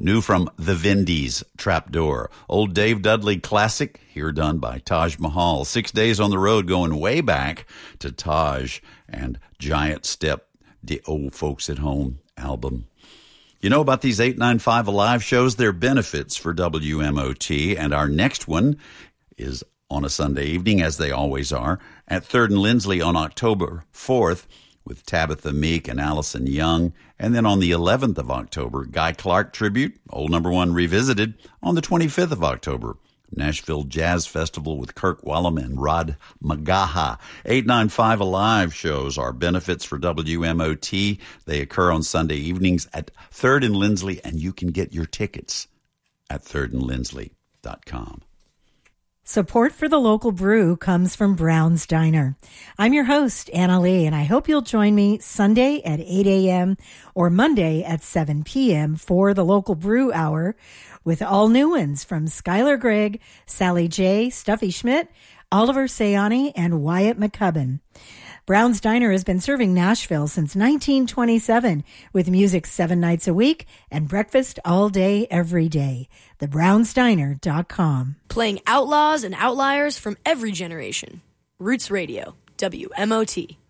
New from The Vindies, Trapdoor. Old Dave Dudley classic, here done by Taj Mahal. 6 days on the road, going way back to Taj and Giant Step, the Old Folks at Home album. You know about these 895 Alive shows? They're benefits for WMOT, and our next one is on a Sunday evening, as they always are, at 3rd and Lindsley on October 4th with Tabitha Meek and Allison Young. And then on the 11th of October, Guy Clark Tribute, Old Number One Revisited, on the 25th of October. Nashville Jazz Festival with Kirk Whalum and Rod Magaha. 895 Alive shows are benefits for WMOT. They occur on Sunday evenings at 3rd and Lindsley, and you can get your tickets at thirdandlindsley.com. Support for the local brew comes from Brown's Diner. I'm your host, Anna Lee, and I hope you'll join me Sunday at 8 a.m. or Monday at 7 p.m. for the local brew hour with all new ones from Skylar Gregg, Sally J., Stuffy Schmidt, Oliver Sayani, and Wyatt McCubbin. Brown's Diner has been serving Nashville since 1927 with music 7 nights a week and breakfast all day, every day. TheBrownsDiner.com. Playing outlaws and outliers from every generation. Roots Radio, WMOT.